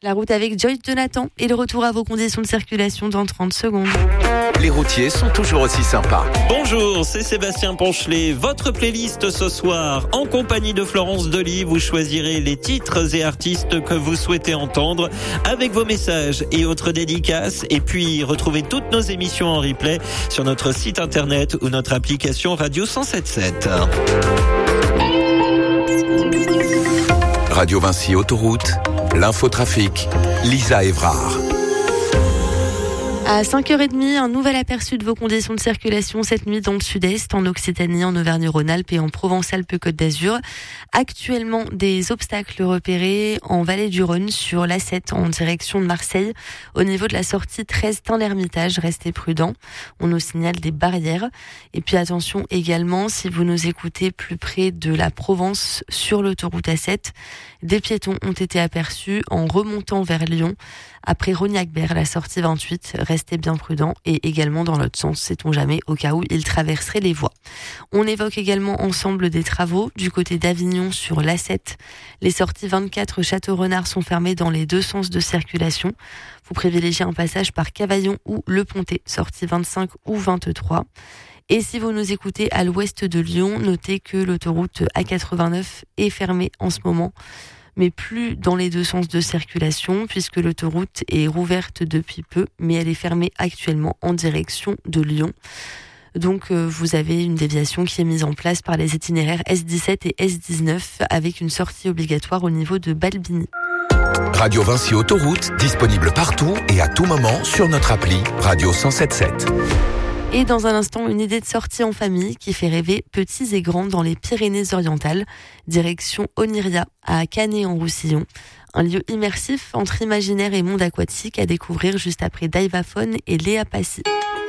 La route avec Joyce Jonathan et le retour à vos conditions de circulation dans 30 secondes. Les routiers sont toujours aussi sympas. Bonjour, c'est Sébastien Ponchelet. Votre playlist ce soir, en compagnie de Florence Delis, vous choisirez les titres et artistes que vous souhaitez entendre avec vos messages et autres dédicaces. Et puis, retrouvez toutes nos émissions en replay sur notre site internet ou notre application Radio 107.7. Radio Vinci Autoroute, l'infotrafic, Lisa Évrard. À 5h30, un nouvel aperçu de vos conditions de circulation cette nuit dans le sud-est, en Occitanie, en Auvergne-Rhône-Alpes et en Provence-Alpes-Côte d'Azur. Actuellement, des obstacles repérés en vallée du Rhône sur l'A7 en direction de Marseille. Au niveau de la sortie 13 Tain-l'Hermitage, restez prudents. On nous signale des barrières. Et puis attention également, si vous nous écoutez plus près de la Provence sur l'autoroute A7, des piétons ont été aperçus en remontant vers Lyon. Après Rognac-Berre, la sortie 28, restez bien prudents et également dans l'autre sens, sait-on jamais, au cas où ils traverseraient les voies. On évoque également ensemble des travaux du côté d'Avignon sur l'A7. Les sorties 24 Château-Renard sont fermées dans les deux sens de circulation. Vous privilégiez un passage par Cavaillon ou Le Pontet, sortie 25 ou 23. Et si vous nous écoutez à l'ouest de Lyon, notez que l'autoroute A89 est fermée en ce moment, mais plus dans les deux sens de circulation, puisque l'autoroute est rouverte depuis peu, mais elle est fermée actuellement en direction de Lyon. Donc vous avez une déviation qui est mise en place par les itinéraires S17 et S19, avec une sortie obligatoire au niveau de Balbini. Radio Vinci Autoroute, disponible partout et à tout moment sur notre appli Radio 107.7. Et dans un instant, une idée de sortie en famille qui fait rêver petits et grands dans les Pyrénées-Orientales. Direction Oniria, à Canet-en-Roussillon. Un lieu immersif entre imaginaire et monde aquatique à découvrir juste après Daivaphone et Léa Passy.